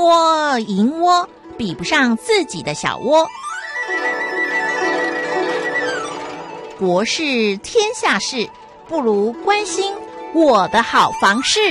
窝银窝，比不上自己的小窝。国事天下事，不如关心我的好房事。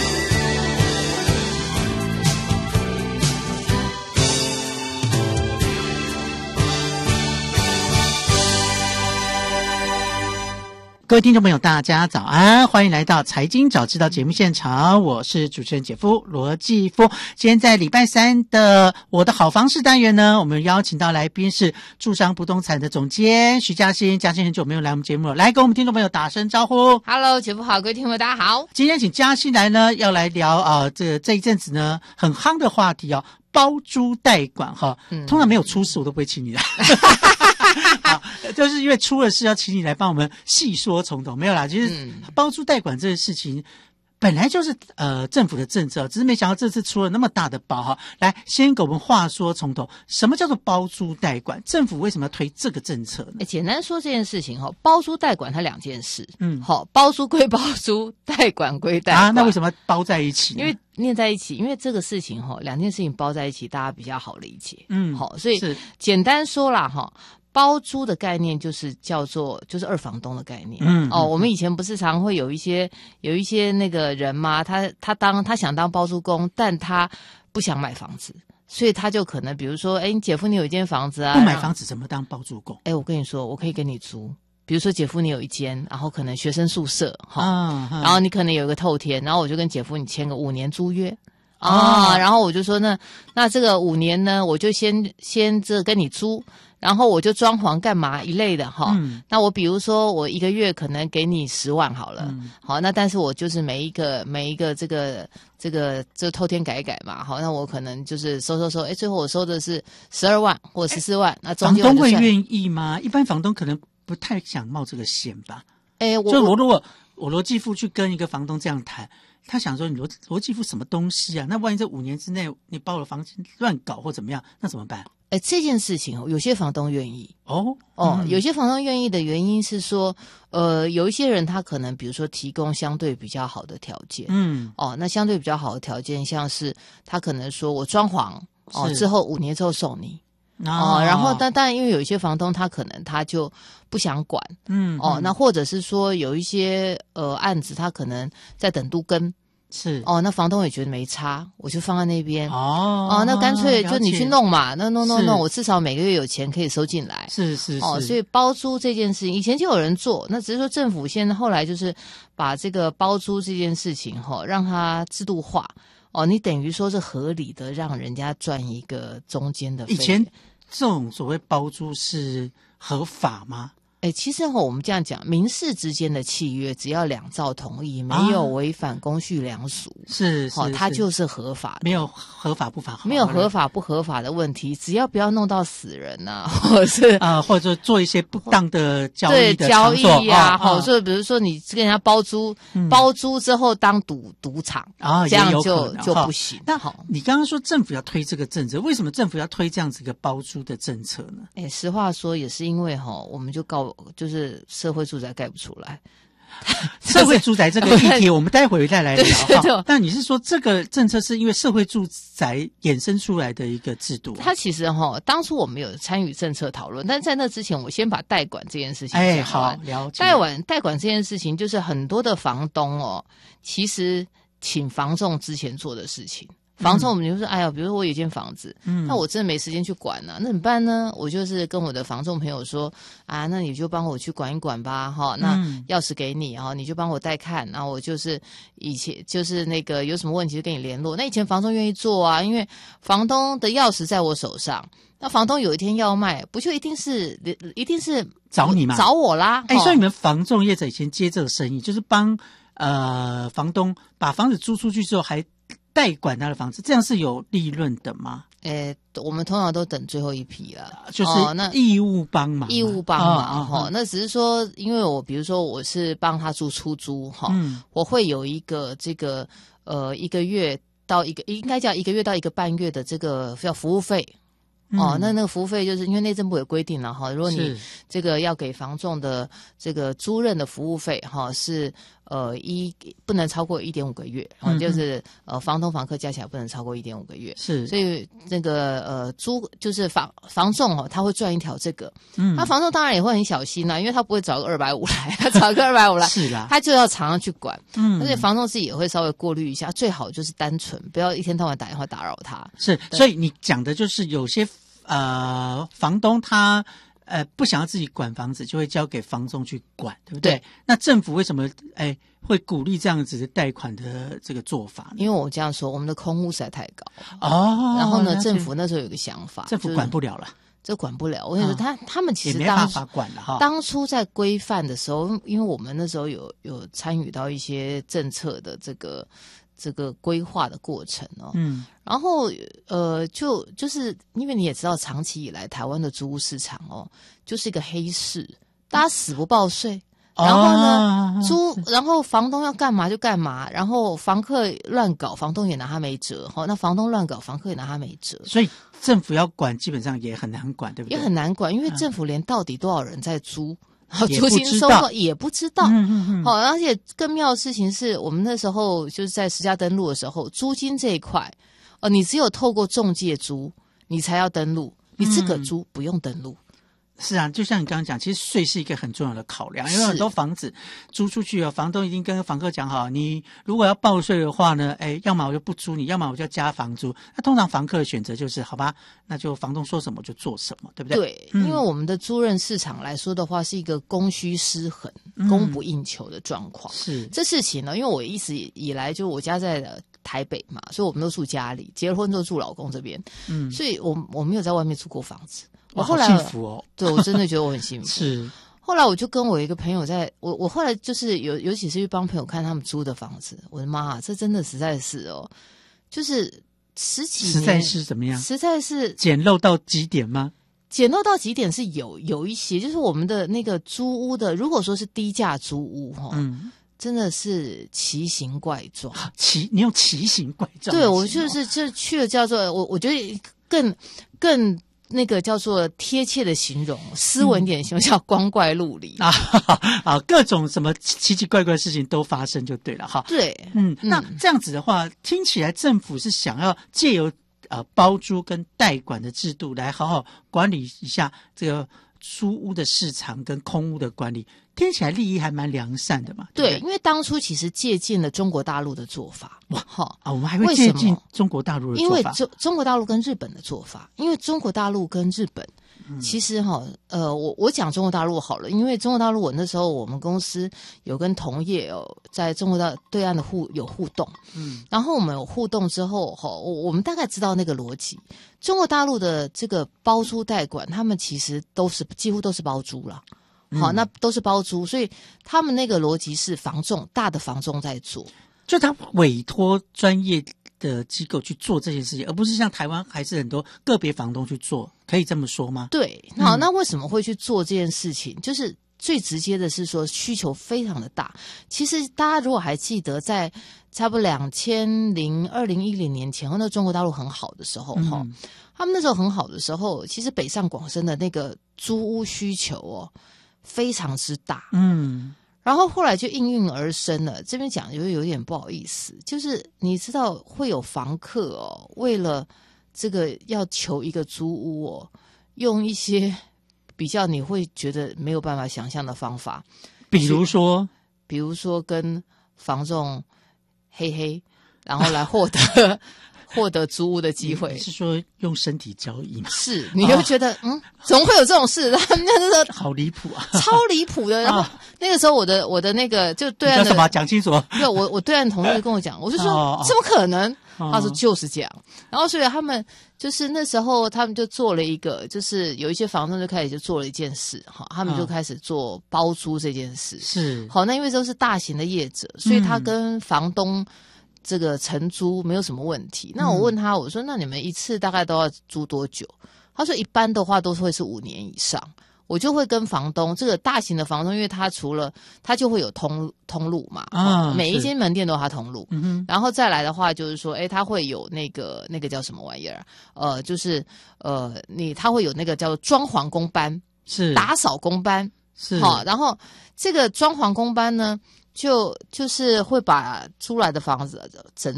各位听众朋友大家早安，欢迎来到财经早知道节目现场，我是主持人姐夫罗继夫。今天在礼拜三的我的好房事单元呢，我们邀请到来宾是住商不动产的总监徐嘉欣。嘉欣很久没有来我们节目了，来跟我们听众朋友打声招呼。 Hello， 姐夫好，各位听众朋友大家好。 今天请嘉欣来呢，要来聊这一阵子呢很夯的话题哦，包租代管哈。通常没有出事我都不会请你来好，就是因为出了事要请你来帮我们细说从头。没有啦，其实包租代管这个事情本来就是政府的政策，只是没想到这次出了那么大的包哈。来，先给我们话说从头，什么叫做包租代管？政府为什么要推这个政策呢？ 简单说这件事情包租代管它两件事。包租归包租，代管归代管。 那为什么要包在一起？ 因为念在一起，因为这个事情两件事情包在一起，大家比较好理解。所以简单说啦包租的概念就是就是二房东的概念。我们以前不是常会有一些那个人嘛，他想当包租公，但他不想买房子，所以他就可能比如说，你姐夫你有一间房子啊， 不买房子怎么当包租公？ 我跟你说，我可以跟你租。比如说姐夫你有一间，然后可能学生宿舍然后你可能有一个透天，然后我就跟姐夫你签个5年租约。然后我就说那这个5年呢，我就先这跟你租，然后我就装潢干嘛一类的那我比如说我1个月可能给你10万好了。好，那但是我就是每一个这个透天改一改嘛。好，那我可能就是收最后我收的是12万或者14万。那中间房东会愿意吗？一般房东可能不太想冒这个险吧。就如果我罗继夫去跟一个房东这样谈，他想说你罗继夫什么东西啊？那万一这5年之内你包了房间乱搞或怎么样，那怎么办？ 这件事情有些房东愿意。有些房东愿意的原因是说，有一些人他可能比如说提供相对比较好的条件。那相对比较好的条件，像是他可能说我装潢之后5年之后送你。然后但因为有一些房东他可能他就不想管。那或者是说有一些案子他可能在等都更。 是那房东也觉得没差，我就放在那边。那干脆就你去弄嘛，那弄，我至少每个月有钱可以收进来。 是所以包租这件事情以前就有人做，那只是说政府现在后来就是把这个包租这件事情让它制度化。你等于说是合理的让人家赚一个中间的费用。 以前这种所谓包租是合法吗？ 其实我们这样讲，民事之间的契约只要2造同意，没有违反公序良俗，它就是合法的， 没有合法不法， 没有合法不合法的问题，只要不要弄到死人或者是或者做一些不当的交易的交易啊，所以比如说你跟人家包租之后当赌场这样就不行。 那你刚刚说政府要推这个政策，为什么政府要推这样子一个包租的政策呢？ 实话说也是因为我们就是社会住宅盖不出来。 社会住宅这个议题我们待会再来聊。但你是说这个政策是因为社会住宅衍生出来的一个制度？它其实当初我们有参与政策讨论，但在那之前我先把代管这件事情讲完。 好，了解。 代管这件事情就是很多的房东其实请房仲之前做的事情。房仲我们就说比如说我有一间房子，那我真的没时间去管那怎么办呢？我就是跟我的房仲朋友说那你就帮我去管一管吧那钥匙给你你就帮我带看，然后我就是以前就是那个有什么问题就跟你联络。那以前房仲愿意做因为房东的钥匙在我手上，那房东有一天要卖，不就一定是找你吗？ 找我啦。 所以你们房仲业者以前接这个生意，就是帮房东把房子租出去之后还代管他的房子，这样是有利润的吗？ 我们通常都等最后一批了， 就是那义务帮忙， 那只是说，因为我比如说我是帮他出租我会有一个这个1个月到应该叫1个月到1个半月的这个叫服务费。 哦，那个服务费就是因为内政部有规定了哈，如果你这个要给房仲的这个租赁的服务费哈是不能超过1.5个月，就是房东房客加起来不能超过1.5个月， 是， 所以那个就是房仲哦，他会赚一条这个，那房仲当然也会很小心啦，因为他不会找个250来，他找个250来， 是啦， 他就要常常去管，而且房仲自己也会稍微过滤一下，最好就是单纯，不要一天到晚打电话打扰他。 是，所以你讲的就是有些房东他不想要自己管房子，就会交给房仲去管，对不对？对。那政府为什么会鼓励这样子的贷款的这个做法呢？ 因为我这样说，我们的空屋实在太高哦。 然后呢，政府那时候有个想法， 政府管不了了。 这管不了，我跟你说，他们其实也没办法管了哈。 当初在规范的时候，因为我们那时候有参与到一些政策的这个规划的过程哦，然后就是因为你也知道，长期以来台湾的租屋市场哦，就是一个黑市，大家死不报税。然后呢，然后房东要干嘛就干嘛，然后房客乱搞，房东也拿他没辙。那房东乱搞，房客也拿他没辙。 所以政府要管，基本上也很难管，对不对？ 也很难管，因为政府连到底多少人在租，租金收入也不知道。而且更妙的事情是我们那时候就是在实价登录的时候，租金这一块，你只有透过仲介租，你才要登录，你自个租不用登录。 是啊，就像你刚刚讲，其实税是一个很重要的考量，因为很多房子租出去房东已经跟房客讲好，你如果要报税的话呢，要么我就不租你，要么我就加房租。那通常房客的选择就是好吧，那就房东说什么就做什么，对不对？ 对，因为我们的租赁市场来说的话，是一个供需失衡、供不应求的状况。 是这事情呢，因为我一直以来就我家在台北嘛，所以我们都住家里，结了婚就住老公这边，所以我没有在外面租过房子。我后来好幸福哦， 对，我真的觉得我很幸福。 是， 后来我就跟我一个朋友我后来就是尤其是去帮朋友看他们租的房子，我的妈啊，这真的实在是哦，就是10几年， 实在是怎么样？ 实在是简陋到极点吗？ 简陋到极点是有一些，就是我们的那个租屋的，如果说是低价租屋真的是奇形怪状。 你用奇形怪状？ 对，我就去了叫做我觉得更那个叫做贴切的形容，斯文一点的形容叫光怪陆离各种什么奇奇怪怪的事情都发生就对了哈。 对， 那这样子的话，听起来政府是想要借由包租跟代管的制度来好好管理一下这个租屋的市场跟空屋的管理，听起来利益还蛮良善的嘛。 对，因为当初其实借鉴了中国大陆的做法。 我们还会借鉴中国大陆的做法。 因为中国大陆跟日本的做法，因为中国大陆跟日本其实我讲中国大陆好了，因为中国大陆我那时候我们公司有跟同业在中国对岸的有互动，然后我们有互动之后我们大概知道那个逻辑。中国大陆的这个包租代管，他们其实几乎都是包租了。那都是包租，所以他们那个逻辑是大的房仲在做， 就他委托专业的机构去做这件事情，而不是像台湾还是很多个别房东去做，可以这么说吗？ 对，好，那为什么会去做这件事情？就是最直接的是说需求非常的大。其实大家如果还记得，在差不多2010年前后，那中国大陆很好的时候他们那时候很好的时候，其实北上广深的那个租屋需求非常之大，然后后来就应运而生了。这边讲有点不好意思，就是你知道会有房客为了这个要求一个租屋用一些比较你会觉得没有办法想象的方法， 比如说跟房仲黑，然后来获得租屋的机会。 你是说用身体交易吗？ 是，你就觉得怎么会有这种事？他们那时候好离谱啊， 超离谱的。然后那个时候我的那个就对岸的什么讲清楚？ 对，我对岸同事跟我讲，我就说怎么可能？他说就是这样。然后所以他们就是那时候他们就做了一个，就是有一些房东就开始就做了一件事他们就开始做包租这件事。 是好，那因为都是大型的业者，所以他跟房东这个承租没有什么问题。那我问他，我说那你们一次大概都要租多久？他说一般的话都会是5年以上。 我就会跟房东，这个大型的房东，因为他除了他就会有通路嘛，每一间门店都有他通路，然后再来的话就是说，他会有那个叫什么玩意儿，就是他会有那个叫做装潢工班， 是打扫工班， 是然后这个装潢工班呢，就是会把出来的房子整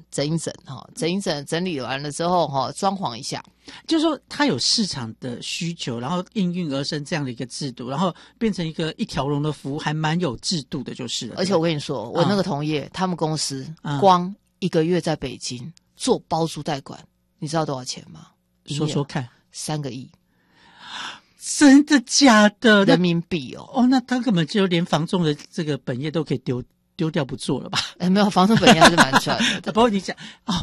理完了之后装潢一下。 就是说它有市场的需求，然后应运而生这样的一个制度，然后变成一条龙的服务，还蛮有制度的就是了。 而且我跟你说，我那个同业他们公司光一个月在北京做包租代管，你知道多少钱吗？ 说说看。 3个亿。 真的假的？ 人民币哦。 那他根本就连房仲的这个本业都可以丢掉不做了吧？ 没有，房仲本业还是蛮赚的。 不过你讲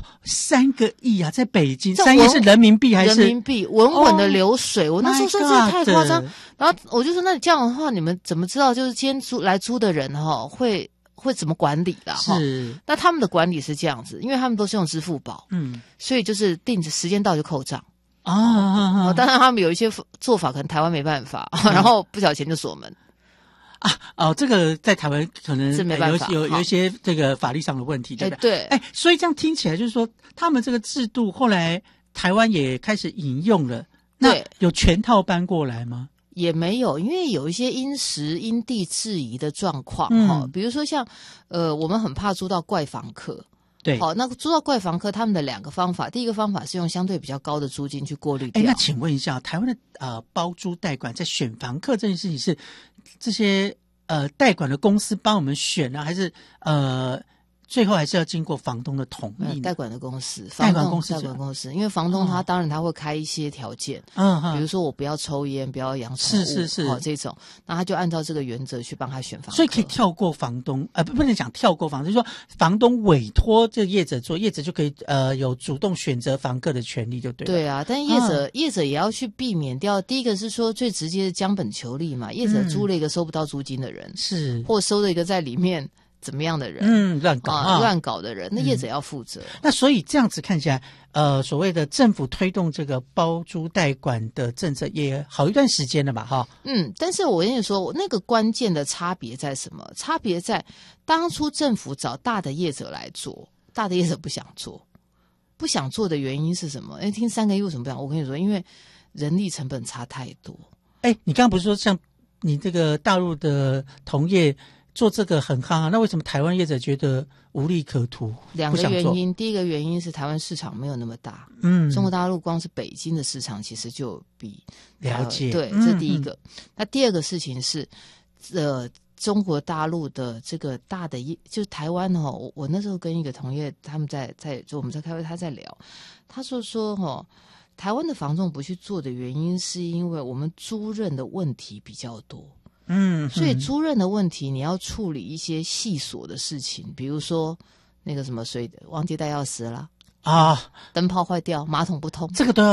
3个亿啊，在北京，3亿是人民币还是人民币？稳稳的流水。我那时候说这太夸张，然后我就说，那你这样的话，你们怎么知道就是今天来租的人会怎么管理啦？ 是。 那他们的管理是这样子，因为他们都是用支付宝，所以就是定着时间到就扣账。当然他们有一些做法可能台湾没办法，然后不小心就锁门这个在台湾可能是没办法， 有一些这个法律上的问题，对不对？ 对， 所以这样听起来就是说，他们这个制度后来台湾也开始引用了，那有全套搬过来吗？ 也没有，因为有一些因时因地制宜的状况比如说像我们很怕租到怪房客。 对， 那租到怪房客，他们的2个方法，第一个方法是用相对比较高的租金去过滤掉。 那请问一下，台湾的包租代管在选房客这件事情是这些代管的公司帮我们选呢，还是最后还是要经过房东的同意？ 代管的公司， 代管公司， 因为房东他当然他会开一些条件，比如说我不要抽烟，不要养宠物，是这种，那他就按照这个原则去帮他选房客。 所以可以跳过房东，不能讲跳过房东，就是说房东委托这个业者做，业者就可以有主动选择房客的权利，就对了。 对啊，但业者也要去避免掉，第一个是说最直接的将本求利嘛，业者租了一个收不到租金的人， 是或收了一个在里面怎么样的人， 乱搞的人，那业者要负责。 那所以这样子看起来，所谓的政府推动这个包租代管的政策也好一段时间了吧，哈。 但是我跟你说，那个关键的差别在什么？差别在当初政府找大的业者来做，大的业者不想做的原因是什么？听3个亿为什么不想？我跟你说，因为人力成本差太多。 你刚刚不是说像你这个大陆的同业做这个很夯那为什么台湾业者觉得无利可图 ？2个原因，第一个原因是台湾市场没有那么大，中国大陆光是北京的市场其实就比了解， 对，这第一个。那第二个事情是，中国大陆的这个大的就是台湾我那时候跟一个同业他们就我们在开会，他在聊，他说台湾的房仲不去做的原因是因为我们租赁的问题比较多。所以租赁的问题，你要处理一些细琐的事情，比如说那个什么水忘记带钥匙了灯泡坏掉，马桶不通， 这个都要